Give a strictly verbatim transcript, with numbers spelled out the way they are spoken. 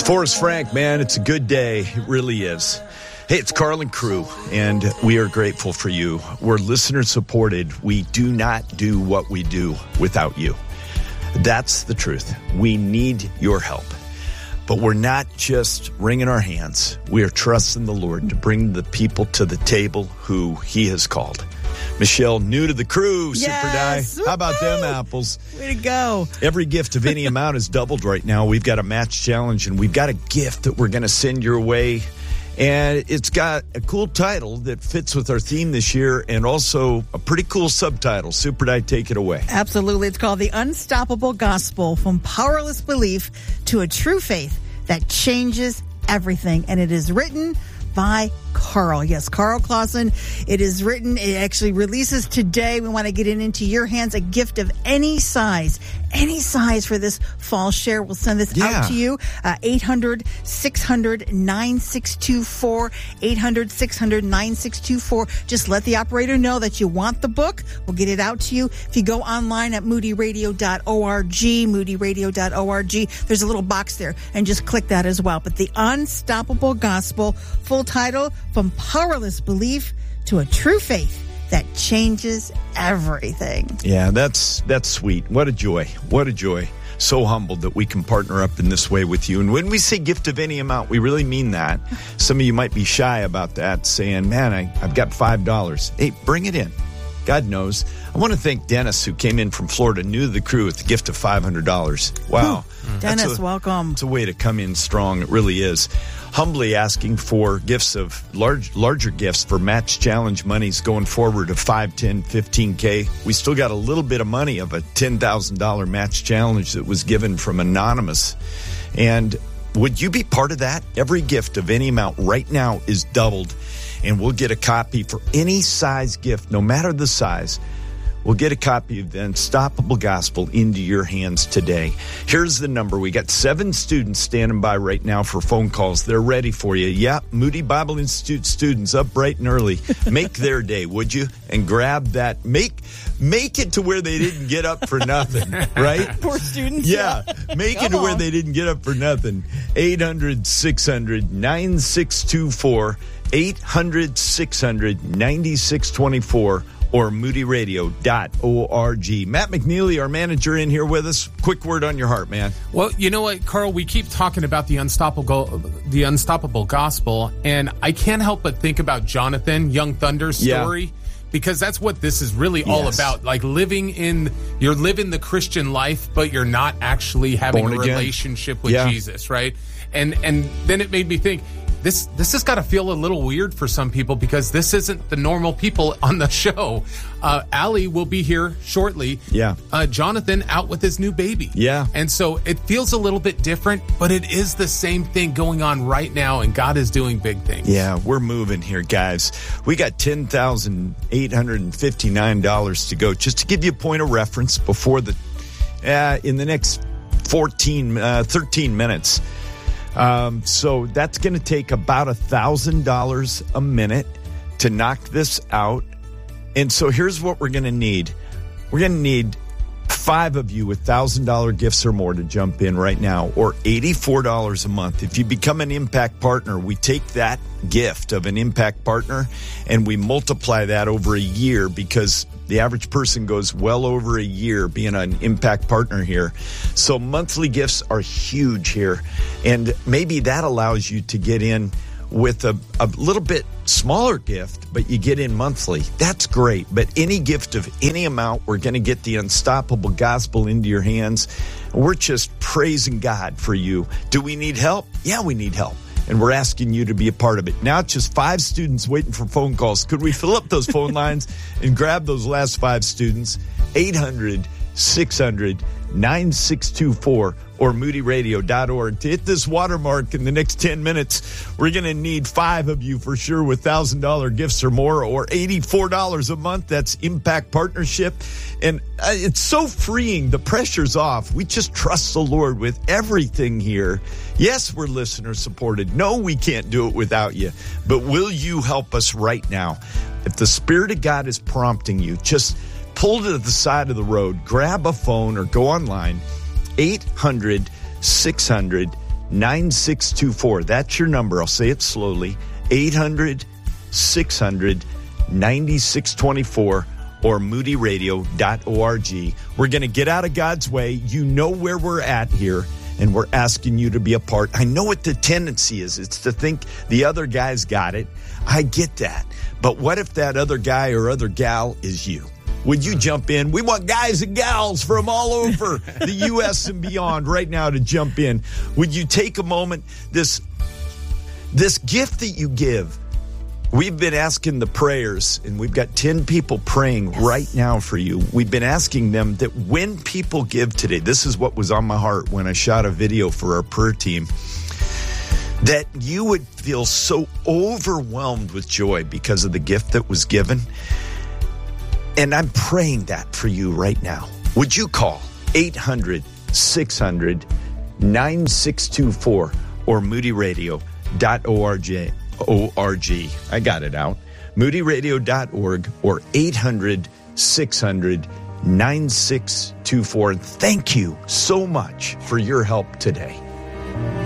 Forrest Frank, man, it's a good day. It really is. Hey, it's Carl and crew, and we are grateful for you. We're listener-supported. We do not do what we do without you. That's the truth. We need your help. But we're not just wringing our hands. We are trusting the Lord to bring the people to the table who he has called. Michelle, new to the crew, yes. Super Die. How about them apples? Way to go. Every gift of any amount is doubled right now. We've got a match challenge, and we've got a gift that we're going to send your way. And it's got a cool title that fits with our theme this year, and also a pretty cool subtitle. Super Die, take it away. Absolutely. It's called The Unstoppable Gospel, From Powerless Belief to a True Faith That Changes Everything. And it is written by Carl. Yes, Carl Clausen. It is written. It actually releases today. We want to get it into your hands. A gift of any size, any size for this fall share. We'll send this yeah. out to you. Uh, eight hundred, six hundred, nine six two four. eight hundred, six hundred, nine six two four. Just let the operator know that you want the book. We'll get it out to you. If you go online at moody radio dot org, moody radio dot org, there's a little box there, and just click that as well. But The Unstoppable Gospel, full title, From Powerless Belief to a True Faith That Changes Everything. Yeah, that's that's sweet. What a joy. What a joy. So humbled that we can partner up in this way with you. And when we say gift of any amount, we really mean that. Some of you might be shy about that, saying, man, I, I've got five dollars. Hey, bring it in. God knows. I want to thank Dennis, who came in from Florida, new to the crew, with the gift of five hundred dollars. Wow. Ooh, Dennis, a, welcome. It's a way to come in strong. It really is. Humbly asking for gifts of large, larger gifts for match challenge monies going forward of five, ten, fifteen K. We still got a little bit of money of a ten thousand dollars match challenge that was given from Anonymous. And would you be part of that? Every gift of any amount right now is doubled. And we'll get a copy for any size gift, no matter the size. We'll get a copy of The Unstoppable Gospel into your hands today. Here's the number. We got seven students standing by right now for phone calls. They're ready for you. Yeah, Moody Bible Institute students up bright and early. Make their day, would you? And grab that. Make make it to where they didn't get up for nothing, right? Poor students. Yeah, make it to where they didn't get up for nothing. eight hundred, six hundred, nine six two four. eight hundred, six hundred, ninety-six twenty-four or moody radio dot org. Matt McNeely, our manager, in here with us. Quick word on your heart, man. Well, you know what, Carl? We keep talking about the unstoppable, the unstoppable gospel, and I can't help but think about Jonathan, Young Thunder's story. Yeah. Because that's what this is really all yes. about. Like living in, you're living the Christian life, but you're not actually having Born a again. relationship with yeah. Jesus, right? And and then it made me think, This this has got to feel a little weird for some people because this isn't the normal people on the show. Uh, Allie will be here shortly. Yeah. Uh, Jonathan out with his new baby. Yeah. And so it feels a little bit different, but it is the same thing going on right now, and God is doing big things. Yeah, we're moving here, guys. We got ten thousand eight hundred fifty-nine dollars to go. Just to give you a point of reference before the, uh, in the next fourteen, uh, thirteen minutes. Um, so that's going to take about one thousand dollars a minute to knock this out. And so here's what we're going to need. We're going to need five of you with one thousand dollars gifts or more to jump in right now, or eighty-four dollars a month. If you become an Impact Partner, we take that gift of an Impact Partner and we multiply that over a year, because the average person goes well over a year being an Impact Partner here. So monthly gifts are huge here. And maybe that allows you to get in with a, a little bit smaller gift, but you get in monthly. That's great. But any gift of any amount, we're going to get the Unstoppable Gospel into your hands. We're just praising God for you. Do we need help? Yeah, we need help. And we're asking you to be a part of it. Now it's just five students waiting for phone calls. Could we fill up those phone lines and grab those last five students? eight hundred, six hundred, nine six two four or moody radio dot org. To hit this watermark in the next ten minutes, we're going to need five of you for sure with one thousand dollars gifts or more, or eighty-four dollars a month. That's Impact Partnership. And it's so freeing. The pressure's off. We just trust the Lord with everything here. Yes, we're listener supported. No, we can't do it without you. But will you help us right now? If the Spirit of God is prompting you, just pull to the side of the road, grab a phone or go online. eight hundred, six hundred, nine six two four. That's your number. I'll say it slowly. eight hundred, six hundred, ninety-six twenty-four or moody radio dot org. We're going to get out of God's way. You know where we're at here, and we're asking you to be a part. I know what the tendency is. It's to think the other guy's got it. I get that. But what if that other guy or other gal is you? Would you jump in? We want guys and gals from all over the U S and beyond right now to jump in. Would you take a moment? This, this gift that you give, we've been asking the prayers, and we've got ten people praying yes. right now for you. We've been asking them that when people give today, this is what was on my heart when I shot a video for our prayer team, that you would feel so overwhelmed with joy because of the gift that was given. And I'm praying that for you right now. Would you call eight hundred, six hundred, nine six two four or moody radio dot org? O R G. I got it out. moody radio dot org or eight hundred, six hundred, nine six two four. And thank you so much for your help today.